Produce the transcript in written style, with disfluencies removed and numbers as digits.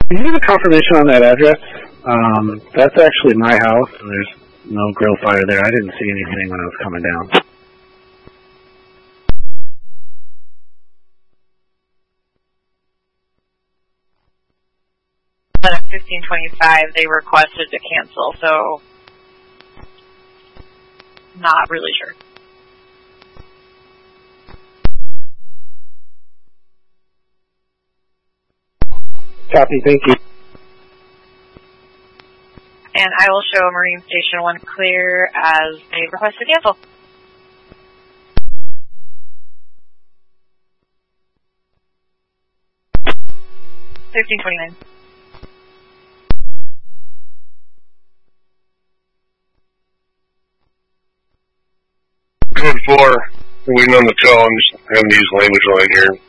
Can you give a confirmation on that address? That's actually my house, and there's no grill fire there. I didn't see anything when I was coming down. 1525, they requested to cancel, so not really sure. Copy, thank you. And I will show Marine Station 1 clear as they requested cancel. $15.29. Code 4, waiting on the tow. I'm just having to use language right here.